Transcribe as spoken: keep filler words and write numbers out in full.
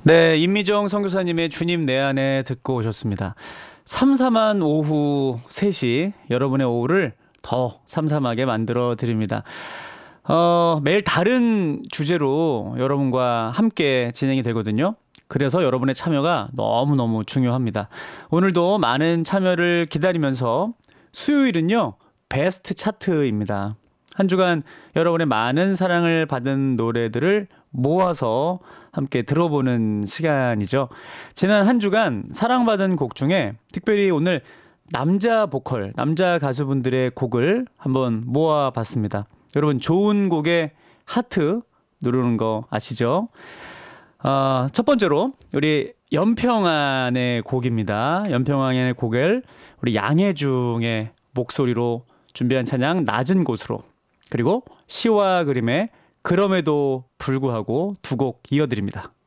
네, 임미정 선교사님의 주님 내 안에 듣고 오셨습니다. 삼삼한 오후 세 시 여러분의 오후를 더 삼삼하게 만들어 드립니다. 어, 매일 다른 주제로 여러분과 함께 진행이 되거든요. 그래서 여러분의 참여가 너무너무 중요합니다. 오늘도 많은 참여를 기다리면서 수요일은요, 베스트 차트입니다. 한 주간 여러분의 많은 사랑을 받은 노래들을 모아서 함께 들어보는 시간이죠. 지난 한 주간 사랑받은 곡 중에 특별히 오늘 남자 보컬, 남자 가수분들의 곡을 한번 모아봤습니다. 여러분 좋은 곡에 하트 누르는 거 아시죠? 어, 첫 번째로 우리 연평안의 곡입니다. 연평안의 곡을 우리 양혜중의 목소리로 준비한 찬양 낮은 곳으로, 그리고 시와 그림의 그럼에도 불구하고 두 곡 이어드립니다.